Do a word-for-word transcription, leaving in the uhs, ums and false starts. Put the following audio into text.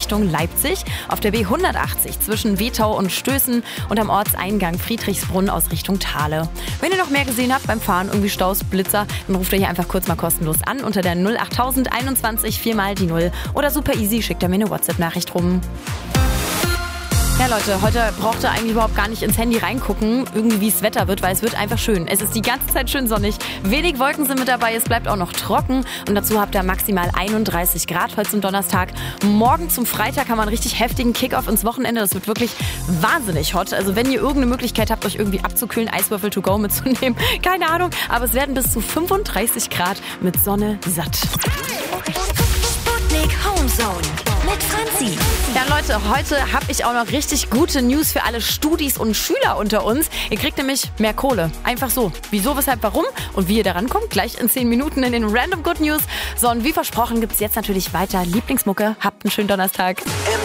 Richtung Leipzig. Auf der B hundertachtzig zwischen Wetau und Stößen und am Ortseingang Friedrichsbrunn aus Richtung Thale. Wenn ihr noch mehr gesehen habt beim Fahren, irgendwie Staus, Blitzer, dann ruft ihr hier einfach kurz mal kostenlos an unter der null achttausend einundzwanzig viermal die null oder super easy, schickt ihr mir eine WhatsApp-Nachricht rum. Ja Leute, heute braucht ihr eigentlich überhaupt gar nicht ins Handy reingucken, irgendwie wie es Wetter wird, weil es wird einfach schön. Es ist die ganze Zeit schön sonnig, wenig Wolken sind mit dabei, es bleibt auch noch trocken und dazu habt ihr maximal einunddreißig Grad heute zum Donnerstag. Morgen zum Freitag haben wir einen richtig heftigen Kick-Off ins Wochenende, das wird wirklich wahnsinnig hot. Also wenn ihr irgendeine Möglichkeit habt, euch irgendwie abzukühlen, Eiswürfel to go mitzunehmen, keine Ahnung, aber es werden bis zu fünfunddreißig Grad mit Sonne satt. Sputnik Homezone mit Franzi. Ja Leute, heute habe ich auch noch richtig gute News für alle Studis und Schüler unter uns. Ihr kriegt nämlich mehr Kohle. Einfach so. Wieso, weshalb, warum und wie ihr daran kommt, gleich in zehn Minuten in den Random Good News. So, und wie versprochen gibt es jetzt natürlich weiter Lieblingsmucke. Habt einen schönen Donnerstag.